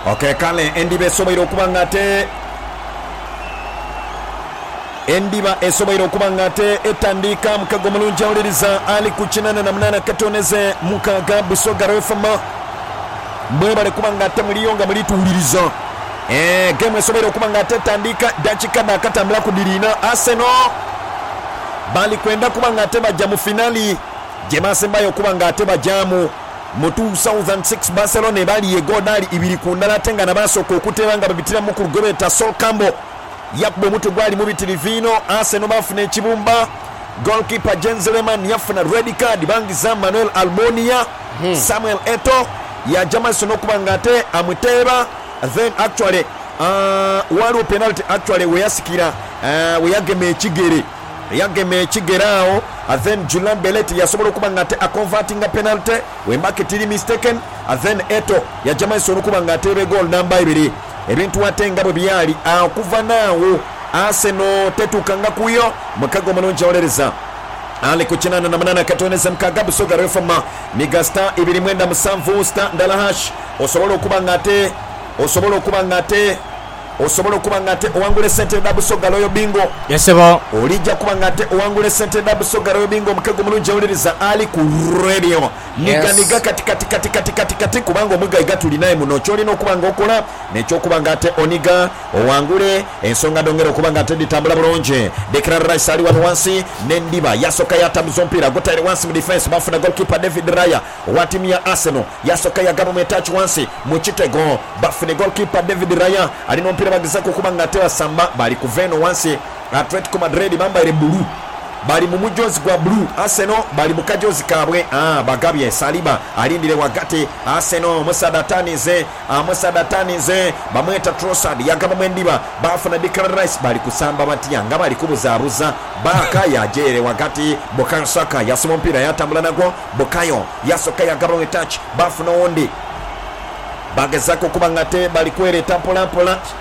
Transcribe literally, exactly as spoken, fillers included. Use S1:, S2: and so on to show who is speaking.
S1: Okay, kale endiba esoboire okuba nga ate endiba esoboire okuba nga ate etandika mukago mulungi awuliriza ali ku kinana na munana katoneze mukaga Busoga F M mwebale kuba nga ate muliyo nga mulituwuliriza. Eh, game esoboire okuba nga ate etandika dakika nakatambula ku dirina. Arsenal bali kwenda kuba nga ate bajja mu finali gyemasembayo okuba nga ate bajjamu mu two thousand six Barcelona ebali egodali ibiri ku ndala ate nga nabasooka okuteba nga babitira mu ku lugobeta Sol Campbell yakuba omutwe gwali mu bitirivino. Arsenal bafuna ekibumba. Goalkeeper Jens Lehmann yafuna red card bangiza Manuel Almonia. hmm. Samuel Eto'o ya Jameson okuba nga ate amuteba. Then actually uh, waliwo penalty actually weyasikira uh, weyagema ekigere yagema ekigere awo. Then Julian Belletti yasobola okuba nga ate aconvertinga penalty wembake tiri mistaken. Then Eto'o ya Jameson okuba nga ate goal namba ibiri. Ebintu ate nga bwe byali akuva naawo Arsenal tetukanga kuyo mukago mulungi awulereza ali ku kinana na munana katoneza mukaga Busoga F M migasta ibiri mwenda musanvu star ndala hash osobola okuba nga ate osobola okuba nga ate osobola okuba nga ate owangule sente da Busoga Royal Bingo.
S2: Yesebo
S1: olijja kuba nga ate owangule sente da Busoga Royal Bingo mukago mulungi awulereza ali ku radio niga niga kati kati kati kati kati kati kubanga omuga igatuli naye muno kyolina okuba nga okola nekyo okuba nga ate oniga owangule ensonga dongera okuba nga ate ditambula bulungi. Declan Rice ali wano wansi n'endiba yasoka yatambuza omupiira gutaire wansi mu defense bafuna goalkeeper David Raya wa timu ya Arsenal yasoka yagaba mu touch wansi mu kitego bafuna goalkeeper David Raya alina omupiira bagizako okuba nga ate basamba bali ku veno wansi. Atletico Madrid bambaire blue bali mu mujozi gwa blue. Arsenal bali mu kajozi kabwe. ah bagabye Saliba alindire wagati. Arsenal musada tanize amusada tanize bamweta Trossard yagaba mwendiba bafuna Declan Rice bali kusamba batya nga bali kubuzabuza baka yajere wagati. Bukayo Saka yasoma mpira yatambula nago. Bukayo yasoka yagaba mu touch bafuna ondi bagezako kuba nga te bali kwereta mpola mpola